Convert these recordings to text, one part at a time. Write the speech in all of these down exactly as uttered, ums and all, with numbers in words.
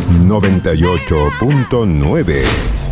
noventa y ocho punto nueve.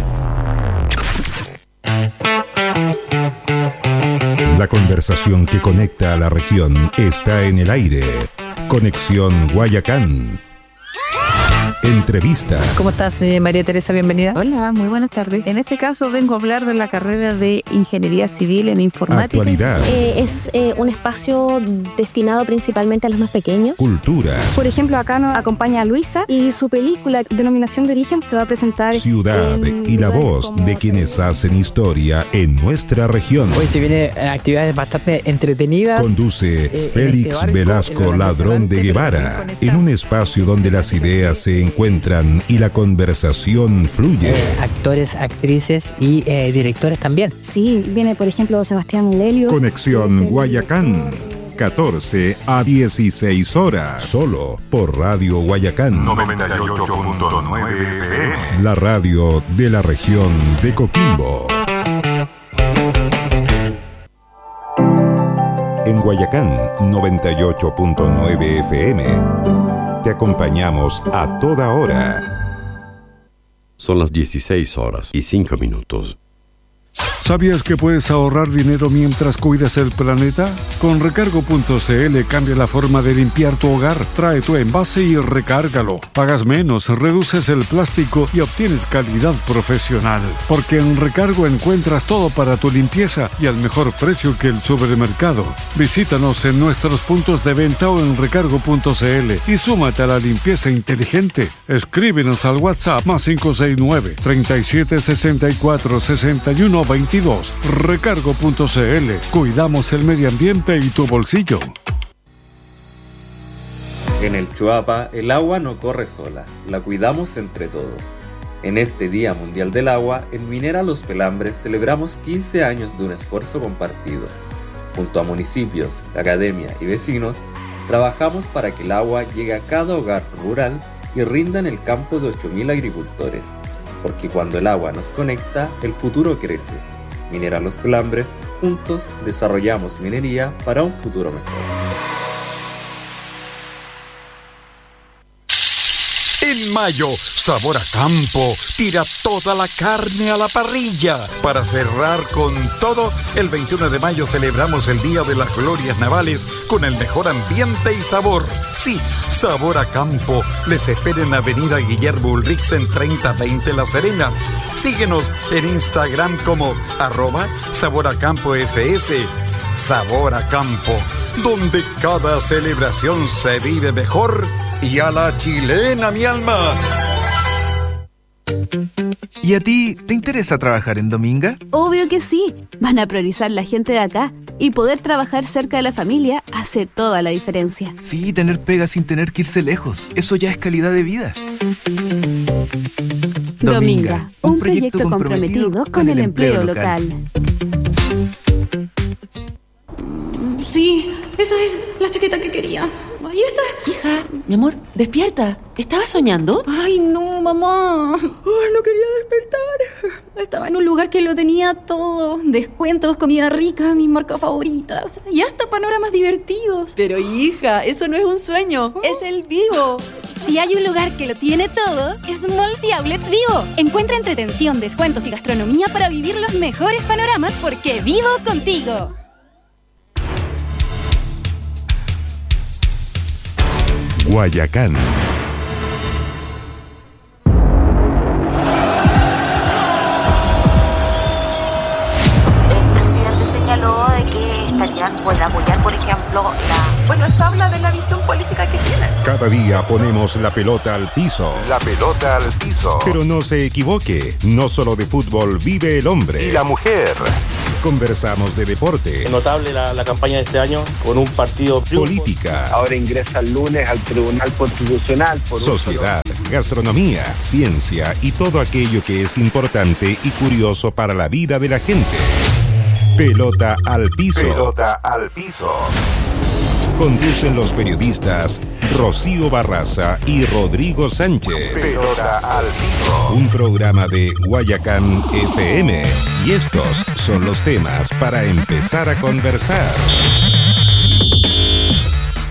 La conversación que conecta a la región está en el aire. Conexión Guayacán. Entrevistas. ¿Cómo estás, eh, María Teresa? Bienvenida. Hola, muy buenas tardes. En este caso vengo a hablar de la carrera de Ingeniería Civil en Informática. Actualidad. Eh, es eh, un espacio destinado principalmente a los más pequeños. Cultura. Por ejemplo, acá nos acompaña Luisa y su película Denominación de Origen se va a presentar. Ciudad y la voz de quienes hacen historia en nuestra región. Hoy se vienen actividades bastante entretenidas. Conduce eh, Félix este barco, Velasco Ladrón de Guevara, en un espacio donde las ideas se encuentran y la conversación fluye. Eh, actores, actrices y eh, directores también. Sí, viene por ejemplo Sebastián Lelio. Conexión Guayacán, catorce a dieciséis horas, solo por Radio Guayacán noventa y ocho punto nueve F M. La radio de la región de Coquimbo. En Guayacán noventa y ocho punto nueve F M te acompañamos a toda hora. Son las dieciséis horas y cinco minutos. ¿Sabías que puedes ahorrar dinero mientras cuidas el planeta? Con recargo punto c l cambia la forma de limpiar tu hogar. Trae tu envase y recárgalo. Pagas menos, reduces el plástico y obtienes calidad profesional. Porque en Recargo encuentras todo para tu limpieza y al mejor precio que el supermercado. Visítanos en nuestros puntos de venta o en recargo punto c l y súmate a la limpieza inteligente. Escríbenos al WhatsApp más cinco seis nueve, treinta y siete sesenta y cuatro, sesenta y uno veintidós. recargo punto c l. Cuidamos el medio ambiente y tu bolsillo. En el Chuapa, el agua no corre sola, la cuidamos entre todos. En este Día Mundial del Agua, en Minera Los Pelambres celebramos quince años de un esfuerzo compartido. Junto a municipios, academia y vecinos, trabajamos para que el agua llegue a cada hogar rural y rinda en el campo de ocho mil agricultores. Porque cuando el agua nos conecta, el futuro crece. Minera Los Pelambres, juntos desarrollamos minería para un futuro mejor. En mayo, Sabor a Campo tira toda la carne a la parrilla. Para cerrar con todo, el veintiuno de mayo celebramos el Día de las Glorias Navales con el mejor ambiente y sabor. Sí, Sabor a Campo les espera en Avenida Guillermo Ulrichsen treinta veinte La Serena. Síguenos en Instagram como arroba Sabor a Campo F S. Sabor a Campo, donde cada celebración se vive mejor y a la chilena, mi alma. ¿Y a ti te interesa trabajar en Dominga? Obvio que sí. Van a priorizar la gente de acá y poder trabajar cerca de la familia hace toda la diferencia. Sí, tener pega sin tener que irse lejos. Eso ya es calidad de vida. Dominga, Dominga un, un proyecto, proyecto comprometido, comprometido con, con el empleo, empleo local. local. Sí, esa es la chaqueta que quería. Ahí está. Hija, mi amor, despierta. ¿Estabas soñando? Ay, no, mamá. Ay, no quería despertar. Estaba en un lugar que lo tenía todo. Descuentos, comida rica, mis marcas favoritas. Y hasta panoramas divertidos. Pero hija, eso no es un sueño. ¿Oh? Es el Vivo. Si hay un lugar que lo tiene todo, es Malls y Outlets Vivo. Encuentra entretención, descuentos y gastronomía para vivir los mejores panoramas porque vivo contigo. Guayacán. El presidente señaló de que estarían por apoyar, por ejemplo, la... Bueno, eso habla de la visión política que tienen. Cada día ponemos la pelota al piso. La pelota al piso. Pero no se equivoque, no solo de fútbol vive el hombre. Y la mujer. Conversamos de deporte. Es notable la, la campaña de este año con un partido... Política. Ahora ingresa el lunes al Tribunal Constitucional. Por sociedad, solo... gastronomía, ciencia y todo aquello que es importante y curioso para la vida de la gente. Pelota al piso. Pelota al piso. Conducen los periodistas Rocío Barraza y Rodrigo Sánchez. Pelota al piso. Un programa de Guayacán F M. Y estos son los temas para empezar a conversar.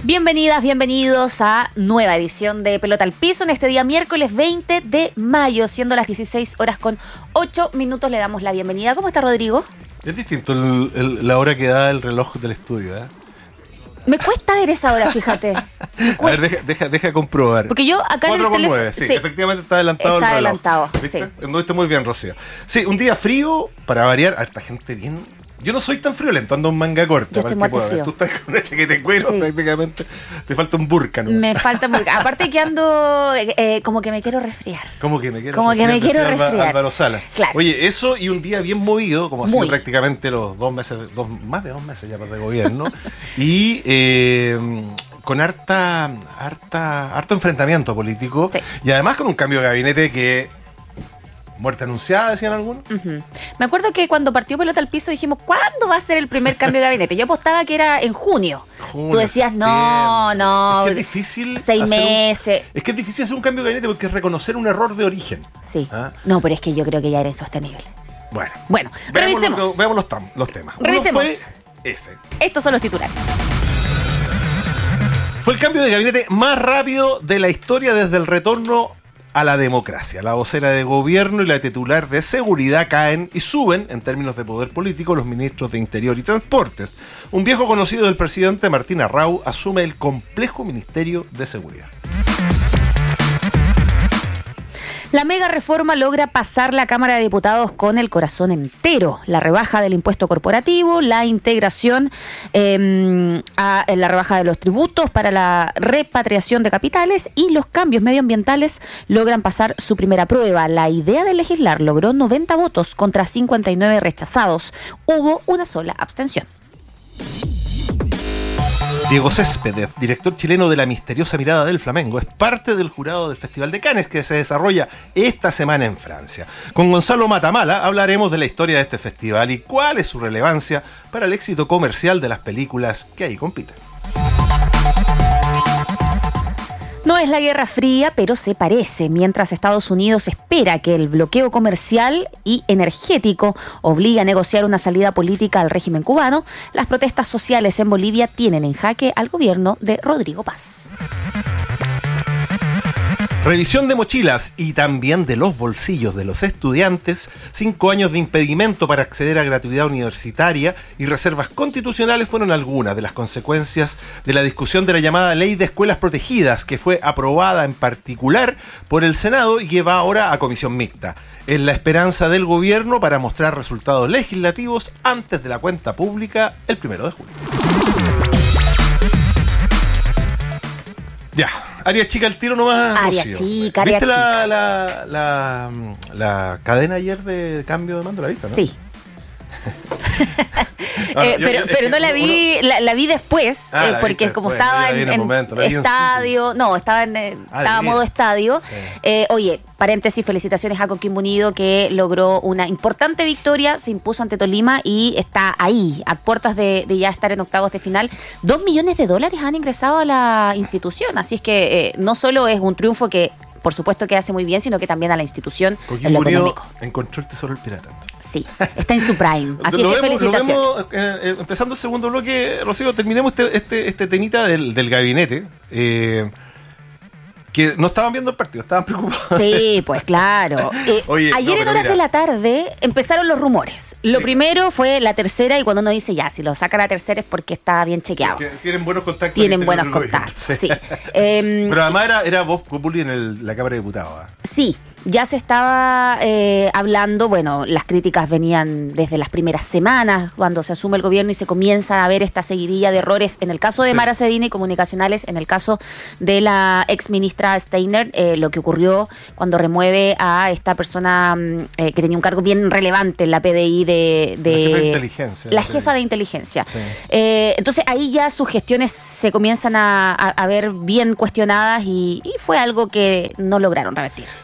Bienvenidas, bienvenidos a nueva edición de Pelota al Piso en este día miércoles veinte de mayo, siendo las dieciséis horas con ocho minutos. Le damos la bienvenida. ¿Cómo está, Rodrigo? Es distinto el, el, la hora que da el reloj del estudio, ¿eh? Me cuesta ver esa hora, fíjate. A ver, deja, deja, deja comprobar. Porque yo acá en el teléfono... nueve, sí, sí, efectivamente está adelantado está el reloj. Está adelantado, ¿viste? sí. Anduviste muy bien, Rocío. Sí, un día frío, para variar, harta gente bien... Yo no soy tan friolento, ando en manga corta. Yo estoy muerto frío. Tú estás con una chaqueta de cuero, sí. Prácticamente. Te falta un burka, ¿no? Me falta un burka. Aparte que ando eh, como que me quiero resfriar. Como que me quiero como resfriar. Como que me quiero Alba, resfriar. Álvaro Sala. Claro. Oye, eso y un día bien movido, como ha sido Muy. prácticamente los dos meses, dos, más de dos meses ya de gobierno. y eh, con harta, harta, harto enfrentamiento político. Sí. Y además con un cambio de gabinete que... ¿Muerte anunciada, decían algunos? Uh-huh. Me acuerdo que cuando partió Pelota al Piso dijimos, ¿cuándo va a ser el primer cambio de gabinete? Yo apostaba que era en junio. junio Tú decías, no, bien. no. Es que es difícil. Seis meses. Un, es que es difícil hacer un cambio de gabinete porque es reconocer un error de origen. Sí. ¿Ah? No, pero es que yo creo que ya era insostenible. Bueno. Bueno, veamos revisemos. Lo, veamos los, tam, los temas. Revisemos. Uno fue ese. Estos son los titulares. Fue el cambio de gabinete más rápido de la historia desde el retorno a la democracia. La vocera de gobierno y la titular de seguridad caen y suben, en términos de poder político, los ministros de Interior y Transportes. Un viejo conocido del presidente, Martín Arrau, asume el complejo Ministerio de Seguridad. La mega reforma logra pasar la Cámara de Diputados con el corazón entero. La rebaja del impuesto corporativo, la integración eh, a la rebaja de los tributos para la repatriación de capitales y los cambios medioambientales logran pasar su primera prueba. La idea de legislar logró noventa votos contra cincuenta y nueve rechazados. Hubo una sola abstención. Diego Céspedes, director chileno de La Misteriosa Mirada del Flamengo, es parte del jurado del Festival de Cannes que se desarrolla esta semana en Francia. Con Gonzalo Matamala hablaremos de la historia de este festival y cuál es su relevancia para el éxito comercial de las películas que ahí compiten. No es la Guerra Fría, pero se parece. Mientras Estados Unidos espera que el bloqueo comercial y energético obligue a negociar una salida política al régimen cubano, las protestas sociales en Bolivia tienen en jaque al gobierno de Rodrigo Paz. Revisión de mochilas y también de los bolsillos de los estudiantes, cinco años de impedimento para acceder a gratuidad universitaria y reservas constitucionales fueron algunas de las consecuencias de la discusión de la llamada Ley de Escuelas Protegidas, que fue aprobada en particular por el Senado y que va ahora a comisión mixta. Es la esperanza del gobierno para mostrar resultados legislativos antes de la cuenta pública el primero de julio. Ya. Área chica el tiro nomás. Área Rocío. chica, área ¿Viste chica. La, la, la, la cadena ayer de cambio de mando? ¿La viste, no? Sí. Ahora, eh, yo, pero yo, pero no la vi uno... la, la vi después ah, eh, la porque como después. estaba en, en, en, en momento, estadio en no estaba en eh, ah, estaba a modo estadio sí. eh, oye, paréntesis, felicitaciones a Coquimbo Unido que logró una importante victoria, se impuso ante Tolima y está ahí a puertas de, de ya estar en octavos de final. Dos millones de dólares han ingresado a la institución, así es que eh, no solo es un triunfo que por supuesto que hace muy bien, sino que también a la institución en lo económico. Encontró el tesoro del pirata. Sí, está en su prime. Así lo es que vemos, felicitaciones. Lo vemos, eh, eh, empezando el segundo bloque, Rocío, terminemos este, este, este temita del, del gabinete. Eh, que no estaban viendo el partido, estaban preocupados. Sí, pues claro. Eh, Oye, ayer no, en horas mira. de la tarde empezaron los rumores. Lo Sí. primero fue la tercera y cuando uno dice ya, si lo saca la tercera es porque está bien chequeado. Que tienen buenos contactos. Tienen buenos contactos, sí. eh, Pero además era, era Vox Populi en el, la Cámara de Diputados. ¿eh? Sí, ya se estaba eh, hablando, bueno, las críticas venían desde las primeras semanas, cuando se asume el gobierno y se comienza a ver esta seguidilla de errores, en el caso de Sí. Mara Cedina y comunicacionales, en el caso de la ex ministra Steiner, eh, lo que ocurrió cuando remueve a esta persona eh, que tenía un cargo bien relevante en la P D I de... de la jefa de inteligencia. La jefa de inteligencia. Sí. Eh, entonces ahí ya sus gestiones se comienzan a, a, a ver bien cuestionadas y, y fue algo que no lograron revertir. Sí, a mí me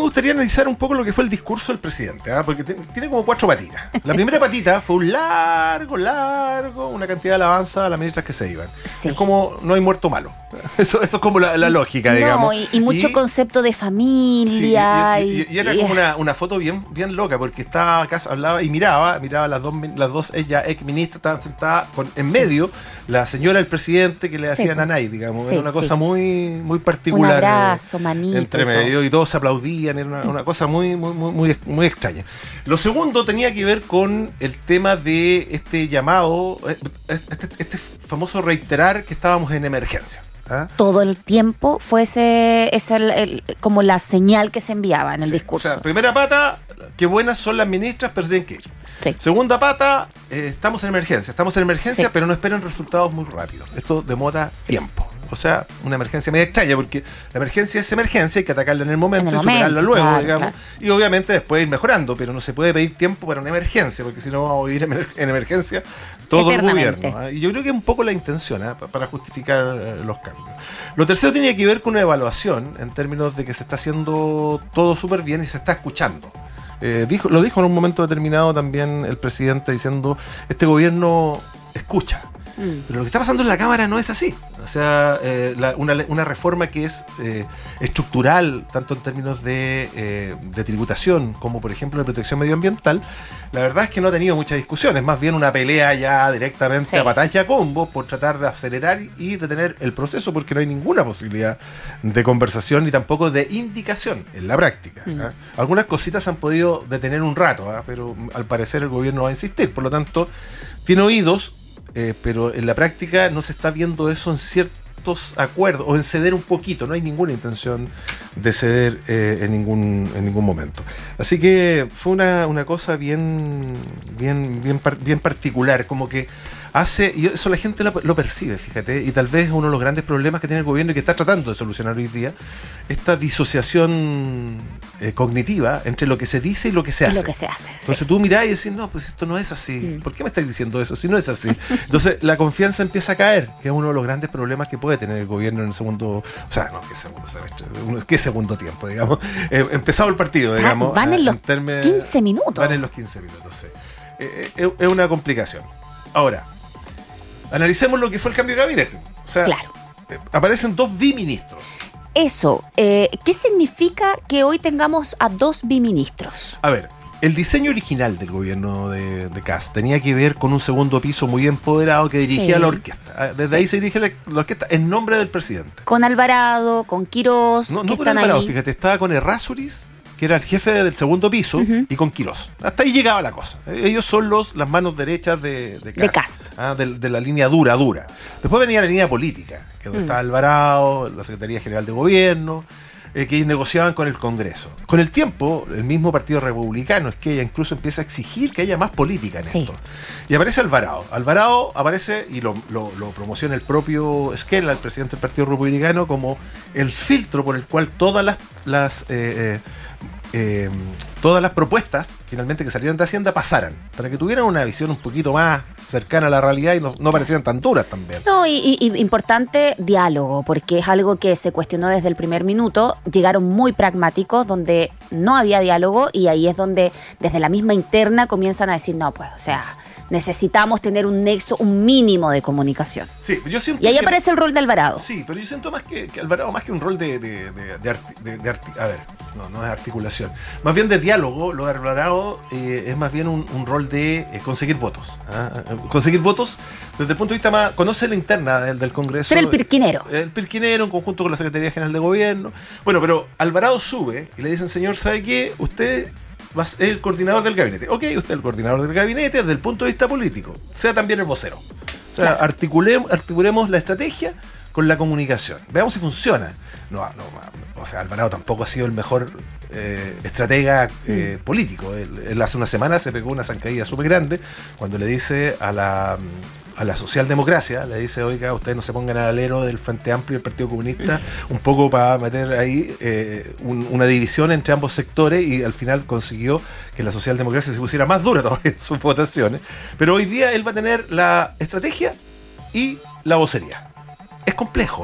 gustaría analizar un poco lo que fue el discurso del presidente, ¿eh? Porque t- tiene como cuatro patitas. La primera patita fue un largo, largo, una cantidad de alabanza a las ministras que se iban. Sí. Es como no hay muerto malo. Eso, eso es como la, la lógica, digamos. No, y, y mucho y, concepto de familia. Sí, y, y, y, y era y, como una, una foto bien, bien loca, porque estaba acá, hablaba y miraba, miraba las dos, las dos ella ex ministras estaban sentadas con, en medio, la señora del presidente que le Sí, hacía po. nanay, digamos. Sí, Era una cosa sí. muy, muy particular. Un abrazo, eh, manito. entre y todo. medio, y todos se aplaudían, era una, una cosa muy, muy, muy, muy, muy extraña. Lo segundo tenía que ver con el tema de este llamado, este, este famoso reiterar que estábamos en emergencia. ¿Ah? Todo el tiempo fue ese, ese el, el, como la señal que se enviaba en el Sí, discurso. O sea, primera pata, qué buenas son las ministras, pero tienen que ir. Sí. Segunda pata, eh, estamos en emergencia. Estamos en emergencia, Sí. pero no esperen resultados muy rápidos. Esto demora Sí. tiempo. O sea, una emergencia medio extraña, porque la emergencia es emergencia, hay que atacarla en el momento En el y superarla momento, luego, claro, digamos. claro. Y obviamente después ir mejorando, pero no se puede pedir tiempo para una emergencia, porque si no vamos a vivir en, emer- en emergencia todo el Eternamente. gobierno. ¿eh? Y yo creo que es un poco la intención, ¿eh? Pa- para justificar eh, los cambios. Lo tercero tiene que ver con una evaluación en términos de que se está haciendo todo súper bien y se está escuchando. Eh, dijo, lo dijo en un momento determinado también el presidente diciendo, este gobierno escucha. Mm. Pero lo que está pasando en la Cámara no es así. O sea, eh, la- una, una reforma que es eh, estructural, tanto en términos de, eh, de tributación como, por ejemplo, de protección medioambiental, la verdad es que no ha tenido muchas discusiones. Más bien una pelea ya directamente Sí. a patadas y a combos por tratar de acelerar y detener el proceso, porque no hay ninguna posibilidad de conversación ni tampoco de indicación en la práctica. Mm. ¿ah? Algunas cositas se han podido detener un rato, ¿ah? pero al parecer el gobierno va a insistir. Por lo tanto, tiene oídos, eh, pero en la práctica no se está viendo eso en ciertos acuerdos o en ceder un poquito. No hay ninguna intención de ceder eh, en ningún en ningún momento. Así que fue una, una cosa bien bien bien par- bien particular, como que hace, y eso la gente lo, lo percibe, fíjate, y tal vez es uno de los grandes problemas que tiene el gobierno y que está tratando de solucionar hoy día, esta disociación eh, cognitiva entre lo que se dice y lo que se Y hace. lo que se hace. Entonces sí. tú mirás y decís, no, pues esto no es así. Mm. ¿Por qué me estás diciendo eso si no es así? Entonces la confianza empieza a caer, que es uno de los grandes problemas que puede tener el gobierno en el segundo, o sea, no, ¿qué segundo semestre? ¿Qué segundo tiempo, digamos? Eh, empezado el partido, digamos. van en a- los términos- quince minutos. Van en los quince minutos, sí. Eh, eh, es una complicación. Ahora, analicemos lo que fue el cambio de gabinete. O sea, Claro. eh, aparecen dos biministros. Eso, eh, ¿qué significa que hoy tengamos a dos biministros? A ver, el diseño original del gobierno de, de Kast tenía que ver con un segundo piso muy empoderado que dirigía Sí. la orquesta. Ah, Desde Sí. ahí se dirige la, la orquesta en nombre del presidente. Con Alvarado, con Quirós, No, que no por están Alvarado, ahí. fíjate, estaba con Errázuriz, que era el jefe del segundo piso, Ujú. y con Quirós. Hasta ahí llegaba la cosa. Ellos son los, las manos derechas de, de Kast. De Kast. Ah, de, de la línea dura, dura. Después venía la línea política, que donde Mm. estaba Alvarado, la Secretaría General de Gobierno, eh, que negociaban con el Congreso. Con el tiempo, el mismo Partido Republicano es que ella incluso empieza a exigir que haya más política en Sí. esto. Y aparece Alvarado. Alvarado aparece, y lo, lo- lo promociona el propio Esquela, el presidente del Partido Republicano, como el filtro por el cual todas las, las eh, eh, eh, todas las propuestas finalmente que salieron de Hacienda pasaran, para que tuvieran una visión un poquito más cercana a la realidad y no, no parecieran tan duras también. No, y, y- y importante diálogo, porque es algo que se cuestionó desde el primer minuto. Llegaron muy pragmáticos, donde no había diálogo, y ahí es donde desde la misma interna comienzan a decir, no, pues, o sea, necesitamos tener un nexo, un mínimo de comunicación. Sí, yo siento Y ahí que- aparece el rol de Alvarado. Sí, pero yo siento más que, que Alvarado, más que un rol de, de, de, de arti- de- de arti- a ver, no, no es articulación, más bien de diálogo. Lo de Alvarado eh, es más bien un, un rol de eh, conseguir votos. ¿ah? Conseguir votos desde el punto de vista más, conoce la interna del, del Congreso. Ser el pirquinero. El pirquinero en conjunto con la Secretaría General de Gobierno. Bueno, pero Alvarado sube y le dicen, señor, ¿sabe qué? Usted va a ser el coordinador del gabinete. Ok, usted es el coordinador del gabinete desde el punto de vista político. Sea también el vocero. O sea, Claro. articulemos, articulemos la estrategia con la comunicación. Veamos si funciona. No, no, o sea, Alvarado tampoco ha sido el mejor eh, estratega eh, Mm. político. Él, él hace una semana se pegó una zancadilla súper grande cuando le dice a la, a la socialdemocracia, le dice, oiga, ustedes no se pongan al alero del Frente Amplio y el Partido Comunista, un poco para meter ahí eh, un- una división entre ambos sectores, y al final consiguió que la socialdemocracia se pusiera más dura todavía en sus votaciones. Pero hoy día él va a tener la estrategia y la vocería. Es complejo, ¿eh?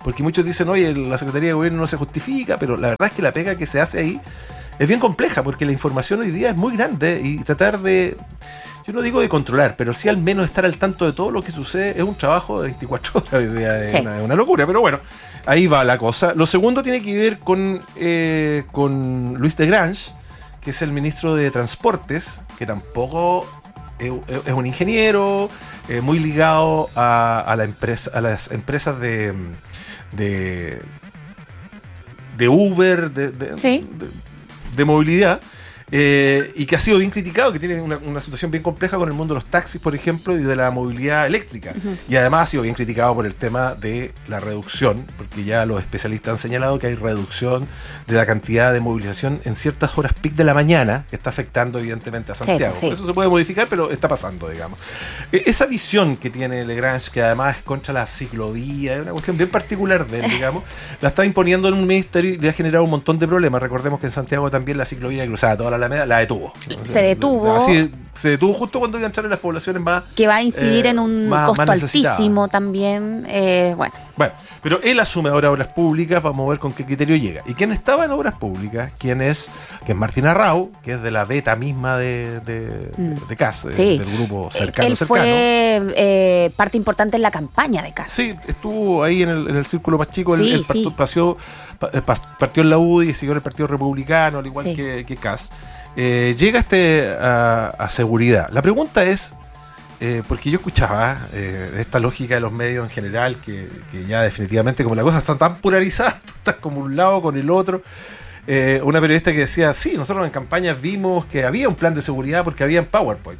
porque muchos dicen, oye, la Secretaría de Gobierno no se justifica, pero la verdad es que la pega que se hace ahí es bien compleja, porque la información hoy día es muy grande y tratar de, yo no digo de controlar, pero sí al menos estar al tanto de todo lo que sucede es un trabajo de veinticuatro horas hoy día, es sí. una, una locura, pero bueno, ahí va la cosa. Lo segundo tiene que ver con, eh, con Luis de Grange, que es el ministro de Transportes, que tampoco es, es un ingeniero, eh, muy ligado a, a, la empresa, a las empresas de, de, de Uber, de, de, sí. de, de movilidad, eh, y que ha sido bien criticado, que tiene una, una situación bien compleja con el mundo de los taxis, por ejemplo, y de la movilidad eléctrica. Uh-huh. Y además ha sido bien criticado por el tema de la reducción, porque ya los especialistas han señalado que hay reducción de la cantidad de movilización en ciertas horas peak de la mañana, que está afectando evidentemente a Santiago. Sí, sí. Eso se puede modificar, pero está pasando, digamos. Esa visión que tiene Lagrange, que además es contra la ciclovía, es una cuestión bien particular de él, digamos, la está imponiendo en un ministerio y le ha generado un montón de problemas. Recordemos que en Santiago también la ciclovía que cruzaba toda la Alameda la detuvo. Se detuvo. Así, se detuvo justo cuando iban a entrar en las poblaciones más... Que va a incidir eh, en un más, costo más altísimo también. Eh, bueno. Bueno, pero él asume ahora Obras Públicas, vamos a ver con qué criterio llega. ¿Y quién estaba en Obras Públicas? ¿Quién es? Que es Martín Arrau, que es de la beta misma de, de, mm. de C A S, sí. del grupo cercano. Él cercano. fue eh, parte importante en la campaña de C A S. Sí, estuvo ahí en el, en el círculo más chico. Sí, el, el sí. partió, partió en la U D I y siguió en el Partido Republicano, al igual sí. que, que C A S. Eh, llega este a, a seguridad. La pregunta es, eh, porque yo escuchaba eh, esta lógica de los medios en general, que, que ya definitivamente como la cosa está tan polarizada, tú estás como un lado con el otro. Eh, una periodista que decía, sí, nosotros en campañas vimos que había un plan de seguridad porque había en PowerPoint.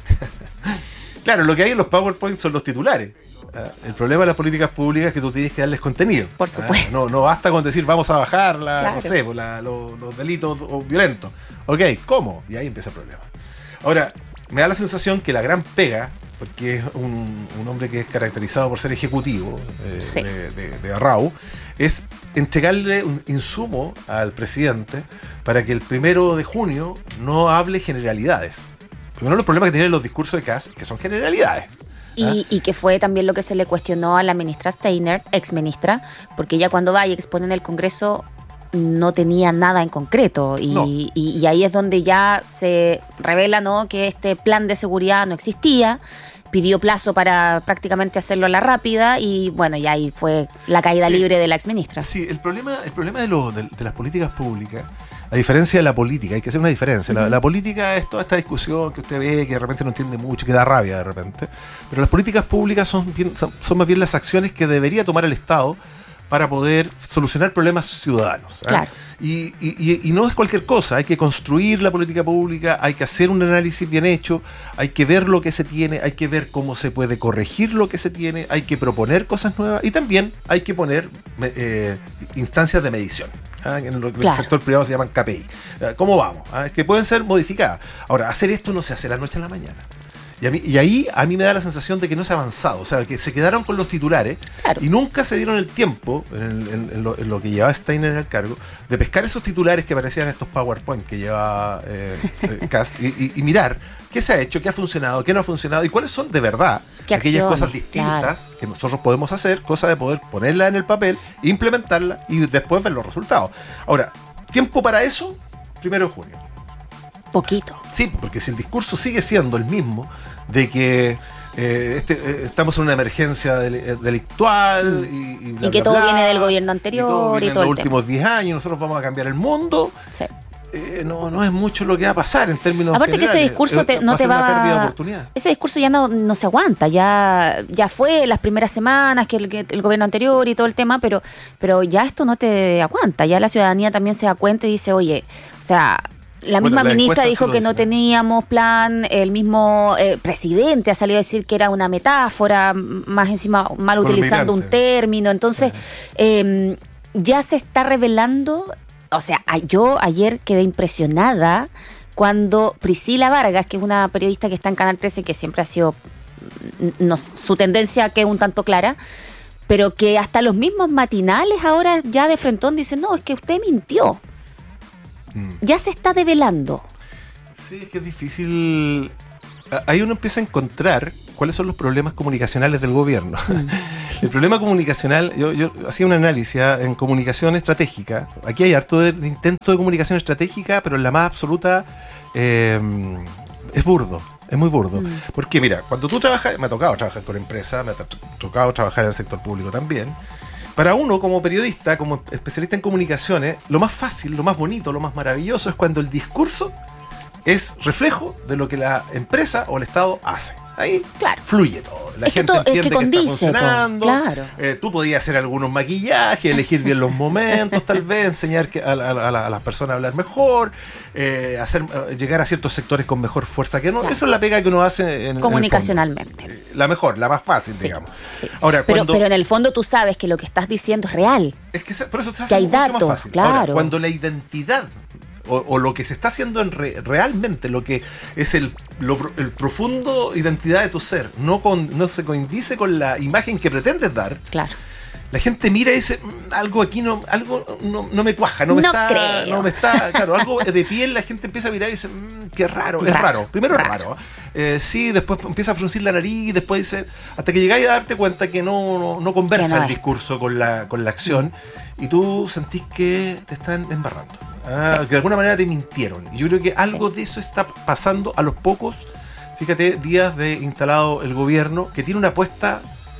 Claro, lo que hay en los PowerPoint son los titulares. El problema de las políticas públicas es que tú tienes que darles contenido. Por supuesto. No, no basta con decir vamos a bajar la, claro. no sé, la, los, los delitos violentos. Ok, ¿cómo? Y ahí empieza el problema. Ahora, me da la sensación que la gran pega, porque es un, un hombre que es caracterizado por ser ejecutivo eh, sí. de, de, de Arrau, es entregarle un insumo al presidente para que el primero de junio no hable generalidades. Porque uno de los problemas que tienen los discursos de C A S es que son generalidades. Y, y que fue también lo que se le cuestionó a la ministra Steiner, ex ministra, porque ella cuando va y expone en el Congreso no tenía nada en concreto y, no. y, y ahí es donde ya se revela, ¿no?, que este plan de seguridad no existía, pidió plazo para prácticamente hacerlo a la rápida y bueno, ya ahí fue la caída sí. libre de la exministra. Sí, el problema, el problema de, lo, de, de las políticas públicas, a diferencia de la política, hay que hacer una diferencia. Uh-huh. La, la política es toda esta discusión que usted ve, que de repente no entiende mucho, que da rabia de repente. Pero las políticas públicas son, bien, son, son más bien las acciones que debería tomar el Estado para poder solucionar problemas ciudadanos. ¿eh? Claro. Y, y, y no es cualquier cosa, hay que construir la política pública, hay que hacer un análisis bien hecho, hay que ver lo que se tiene, hay que ver cómo se puede corregir lo que se tiene, hay que proponer cosas nuevas y también hay que poner eh, instancias de medición. ¿eh? En lo que claro. el sector privado se llaman K P I. ¿Cómo vamos? ¿eh? Que pueden ser modificadas. Ahora, hacer esto no se hace de la noche a la mañana. Y, a mí, y ahí a mí me da la sensación de que no se ha avanzado, o sea, que se quedaron con los titulares claro. y nunca se dieron el tiempo, en, el, en, en, lo, en lo que llevaba Steiner en el cargo, de pescar esos titulares que aparecían en estos PowerPoint que lleva eh, eh, C A S y, y, y mirar qué se ha hecho, qué ha funcionado, qué no ha funcionado y cuáles son de verdad aquellas acciones, cosas distintas claro. que nosotros podemos hacer, cosa de poder ponerla en el papel, implementarla y después ver los resultados. Ahora, tiempo para eso, primero de junio. Poquito. Sí, porque si el discurso sigue siendo el mismo, de que eh, este, eh, estamos en una emergencia del, delictual mm. y, y, bla, y que bla, todo bla, viene del gobierno anterior y todo, viene y todo en el los últimos diez años, nosotros vamos a cambiar el mundo. Sí. Eh, no, no es mucho lo que va a pasar en términos aparte generales. Que ese discurso te, no va te va una pérdida de oportunidad. Ese discurso ya no, no se aguanta, ya ya fue las primeras semanas que el, que el gobierno anterior y todo el tema, pero pero ya esto no te aguanta, ya la ciudadanía también se da cuenta y dice, oye, o sea, la misma bueno, la ministra dijo que no teníamos plan, el mismo eh, presidente ha salido a decir que era una metáfora, más encima mal por utilizando un término, entonces sí. eh, ya se está revelando, o sea, yo ayer quedé impresionada cuando Priscila Vargas, que es una periodista que está en Canal trece, que siempre ha sido no, su tendencia que es un tanto clara, pero que hasta los mismos matinales ahora ya de frentón dicen, no, es que usted mintió. Ya se está develando. Sí, es que es difícil. Ahí uno empieza a encontrar cuáles son los problemas comunicacionales del gobierno. Mm. El problema comunicacional, yo, yo hacía un análisis ¿eh? en comunicación estratégica. Aquí hay harto de, de intento de comunicación estratégica, pero en la más absoluta eh, es burdo. Es muy burdo. Mm. Porque mira, cuando tú trabajas, me ha tocado trabajar con empresas, me ha tocado trabajar en el sector público también. Para uno, como periodista, como especialista en comunicaciones, lo más fácil, lo más bonito, lo más maravilloso es cuando el discurso es reflejo de lo que la empresa o el Estado hace. Ahí claro. fluye todo. La es gente que to, entiende es que, que condice, está funcionando. Po, claro. Eh, tú podías hacer algunos maquillajes, elegir bien los momentos, tal vez, enseñar que a, a, a, la, a las personas a hablar mejor, eh, hacer uh, llegar a ciertos sectores con mejor fuerza que no. Claro. Eso es la pega que uno hace en, comunicacionalmente. En el fondo. La mejor, la más fácil, sí, digamos. Sí. Ahora, pero, cuando, pero en el fondo tú sabes que lo que estás diciendo es real. Es que se, por eso se hace que hay mucho datos, más fácil. claro. Ahora, cuando la identidad O, o lo que se está haciendo en re, realmente, lo que es el, lo, el profundo identidad de tu ser, no, con, no se coincide con la imagen que pretendes dar. Claro. La gente mira y dice, algo aquí no, algo no, no me cuaja, no me no está, creo. no me está, claro, algo de piel. La gente empieza a mirar y dice, mmm, qué raro, raro, es raro. Primero raro. es raro. Eh, sí, después empieza a fruncir la nariz, después dice, hasta que llegáis a darte cuenta que no, no, no conversa que no el discurso con la, con la acción, mm. y tú sentís que te están embarrando. Ah, sí. Que de alguna manera te mintieron. Y yo creo que algo sí. de eso está pasando a los pocos, fíjate, días de instalado el gobierno, que tiene una apuesta,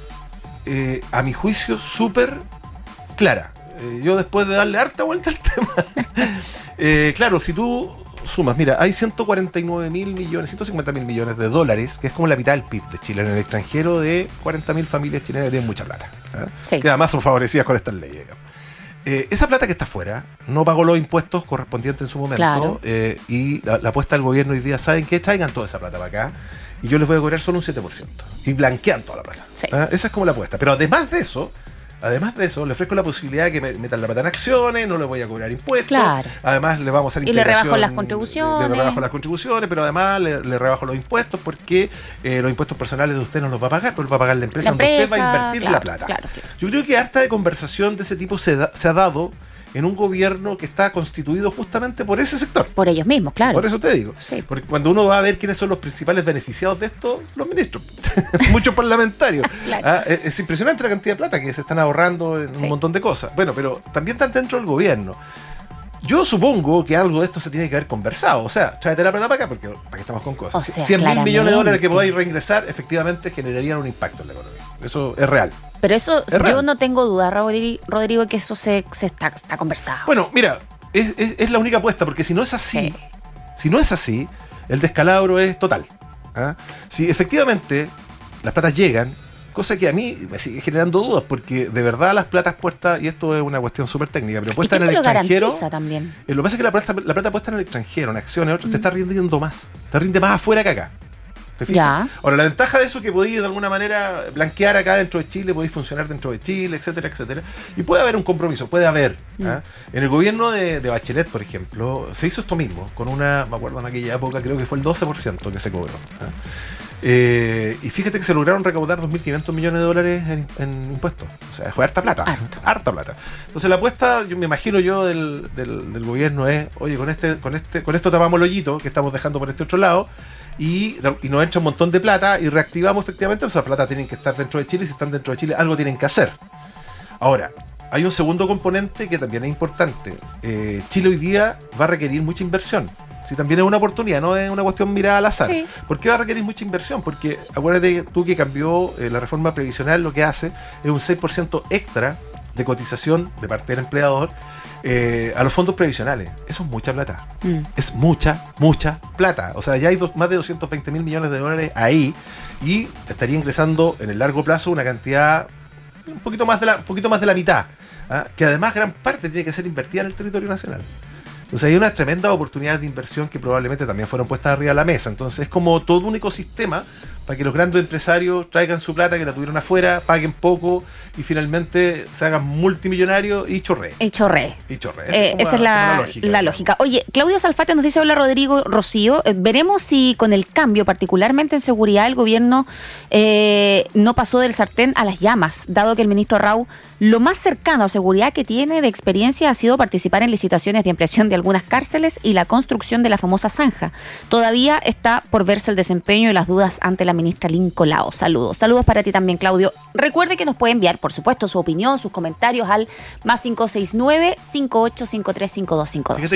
eh, a mi juicio, súper clara. Eh, yo después de darle harta vuelta al tema, eh, claro, si tú sumas, mira, hay ciento cuarenta y nueve mil millones, ciento cincuenta mil millones de dólares, que es como la mitad del P I B de Chile. En el extranjero, de cuarenta mil familias chilenas tienen mucha plata, ¿eh? Sí. Que además son favorecidas con estas leyes, digamos. Eh, esa plata que está afuera no pagó los impuestos correspondientes en su momento, claro. eh, y la, la apuesta del gobierno hoy día, ¿saben qué? Traigan toda esa plata para acá y yo les voy a cobrar solo un siete por ciento y blanquean toda la plata. Sí. ¿Eh? Esa es como la apuesta. Pero además de eso, además de eso, le ofrezco la posibilidad de que me metan la plata en acciones, no le voy a cobrar impuestos. Claro. Además le vamos a hacer y le rebajo las contribuciones. Le, le rebajo las contribuciones, pero además le, le rebajo los impuestos porque eh, los impuestos personales de usted no los va a pagar, pero los va a pagar la empresa, la empresa donde usted va a invertir claro, la plata. Claro, claro. Yo creo que harta de conversación de ese tipo se, da, se ha dado en un gobierno que está constituido justamente por ese sector. Por ellos mismos, claro. Por eso te digo. Sí. Porque cuando uno va a ver quiénes son los principales beneficiados de esto, los ministros. Muchos parlamentarios. Claro. Ah, es, es impresionante la cantidad de plata que se están ahorrando en sí. un montón de cosas. Bueno, pero también están dentro del gobierno. Yo supongo que algo de esto se tiene que haber conversado. O sea, tráete la plata para acá, porque para que estamos con cosas. O sea, cien mil millones de dólares que podáis reingresar, efectivamente generarían un impacto en la economía. Eso es real. Pero eso, es yo real. no tengo duda, Rodrigo, que eso se, se está, está conversado. Bueno, mira, es, es, es la única apuesta, porque si no es así, sí. si no es así, el descalabro es total. ¿Ah? Si efectivamente las platas llegan, cosa que a mí me sigue generando dudas, porque de verdad las platas puestas, y esto es una cuestión súper técnica, pero puestas en el lo extranjero. También? Eh, lo que pasa es que la plata, la plata puesta en el extranjero, en acciones, otras, mm. te está rindiendo más. Te rinde más afuera que acá. ¿Te fijas? Ya. Ahora, la ventaja de eso es que podéis de alguna manera blanquear acá dentro de Chile, podéis funcionar dentro de Chile, etcétera, etcétera. Y puede haber un compromiso, puede haber. Mm. ¿eh? En el gobierno de, de Bachelet, por ejemplo, se hizo esto mismo, con una, me acuerdo en aquella época, creo que fue el doce por ciento que se cobró. ¿eh? Eh, y fíjate que se lograron recaudar dos mil quinientos millones de dólares en, en impuestos. O sea, fue harta plata. Harto. Harta plata. Entonces la apuesta, yo me imagino yo, del, del, del gobierno es, oye, con este, con este, con esto tapamos el hoyito que estamos dejando por este otro lado. Y, y nos entra un montón de plata y reactivamos efectivamente. Esa plata tienen que estar dentro de Chile, y si están dentro de Chile algo tienen que hacer. Ahora, hay un segundo componente que también es importante. eh, Chile hoy día va a requerir mucha inversión. Si también es una oportunidad, no es una cuestión mirada al azar. Sí. ¿Por qué va a requerir mucha inversión? Porque acuérdate tú que cambió eh, la reforma previsional, lo que hace es un seis por ciento extra de cotización de parte del empleador Eh, a los fondos previsionales. Eso es mucha plata. Mm. Es mucha, mucha plata. O sea, ya hay dos, más de doscientos veinte mil millones de dólares ahí, y estaría ingresando en el largo plazo una cantidad un poquito más de la, un poquito más de la mitad, ¿ah? Que además gran parte tiene que ser invertida en el territorio nacional. Entonces hay unas tremendas oportunidades de inversión que probablemente también fueron puestas arriba de la mesa. Entonces es como todo un ecosistema para que los grandes empresarios traigan su plata que la tuvieron afuera, paguen poco y finalmente se hagan multimillonarios y chorré. Y chorré. Y chorré. Eh, esa es la, lógica, la lógica. Oye, Claudio Salfate nos dice, hola Rodrigo, Rocío, eh, veremos si con el cambio, particularmente en seguridad, el gobierno eh, no pasó del sartén a las llamas, dado que el ministro Rau lo más cercano a seguridad que tiene de experiencia ha sido participar en licitaciones de ampliación de algunas cárceles y la construcción de la famosa zanja. Todavía está por verse el desempeño y las dudas ante la ministra Lincolao. Saludos. Saludos para ti también, Claudio. Recuerde que nos puede enviar, por supuesto, su opinión, sus comentarios al más cinco seis nueve, cinco ocho cinco tres, cinco dos cinco dos.